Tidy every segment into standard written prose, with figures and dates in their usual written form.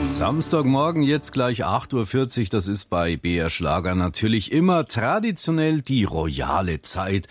Samstagmorgen, jetzt gleich 8.40 Uhr, das ist bei BR Schlager natürlich immer traditionell die royale Zeit.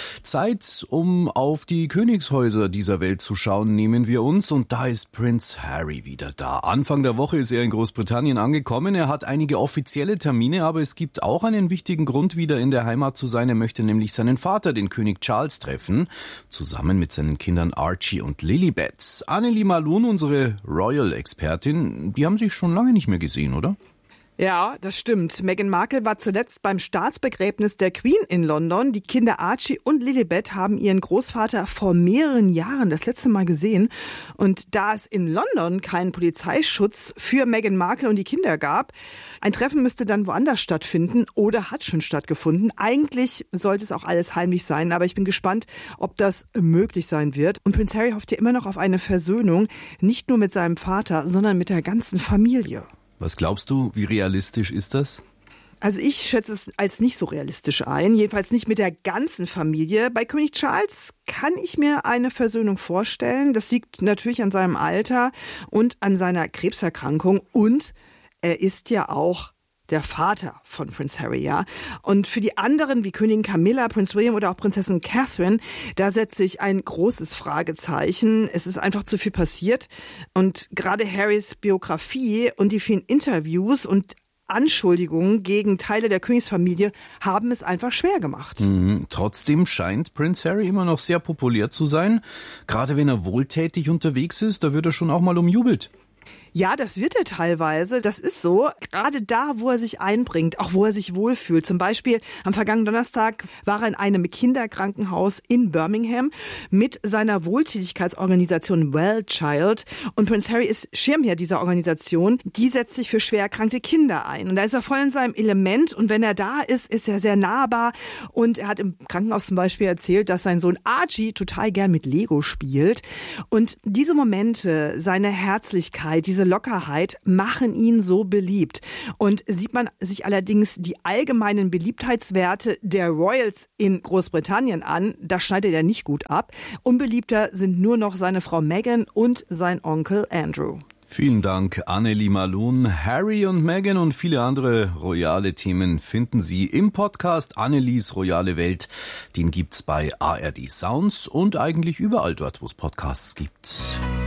Zeit, um auf die Königshäuser dieser Welt zu schauen, nehmen wir uns. Und da ist Prince Harry wieder da. Anfang der Woche ist er in Großbritannien angekommen. Er hat einige offizielle Termine, aber es gibt auch einen wichtigen Grund, wieder in der Heimat zu sein. Er möchte nämlich seinen Vater, den König Charles, treffen, zusammen mit seinen Kindern Archie und Lilibet. Annelie Malun, unsere Royal-Expertin, die haben sich schon lange nicht mehr gesehen, oder? Ja, das stimmt. Meghan Markle war zuletzt beim Staatsbegräbnis der Queen in London. Die Kinder Archie und Lilibet haben ihren Großvater vor mehreren Jahren das letzte Mal gesehen. Und da es in London keinen Polizeischutz für Meghan Markle und die Kinder gab, ein Treffen müsste dann woanders stattfinden oder hat schon stattgefunden. Eigentlich sollte es auch alles heimlich sein, aber ich bin gespannt, ob das möglich sein wird. Und Prince Harry hofft ja immer noch auf eine Versöhnung, nicht nur mit seinem Vater, sondern mit der ganzen Familie. Was glaubst du, wie realistisch ist das? Also ich schätze es als nicht so realistisch ein, jedenfalls nicht mit der ganzen Familie. Bei König Charles kann ich mir eine Versöhnung vorstellen. Das liegt natürlich an seinem Alter und an seiner Krebserkrankung. Und er ist ja auch der Vater von Prince Harry, ja. Und für die anderen, wie Königin Camilla, Prince William oder auch Prinzessin Catherine, da setze ich ein großes Fragezeichen. Es ist einfach zu viel passiert. Und gerade Harrys Biografie und die vielen Interviews und Anschuldigungen gegen Teile der Königsfamilie haben es einfach schwer gemacht. Trotzdem scheint Prince Harry immer noch sehr populär zu sein. Gerade wenn er wohltätig unterwegs ist, da wird er schon auch mal umjubelt. Ja, das wird er teilweise. Das ist so. Gerade da, wo er sich einbringt, auch wo er sich wohlfühlt. Zum Beispiel am vergangenen Donnerstag war er in einem Kinderkrankenhaus in Birmingham mit seiner Wohltätigkeitsorganisation Well Child. Und Prince Harry ist Schirmherr dieser Organisation. Die setzt sich für schwer erkrankte Kinder ein. Und da ist er voll in seinem Element. Und wenn er da ist, ist er sehr nahbar. Und er hat im Krankenhaus zum Beispiel erzählt, dass sein Sohn Archie total gern mit Lego spielt. Und diese Momente, seine Herzlichkeit, diese Lockerheit machen ihn so beliebt. Und sieht man sich allerdings die allgemeinen Beliebtheitswerte der Royals in Großbritannien an, da schneidet er nicht gut ab. Unbeliebter sind nur noch seine Frau Meghan und sein Onkel Andrew. Vielen Dank, Annelie Malun. Harry und Meghan und viele andere royale Themen finden Sie im Podcast Annelies Royale Welt. Den gibt's bei ARD Sounds und eigentlich überall dort, wo es Podcasts gibt.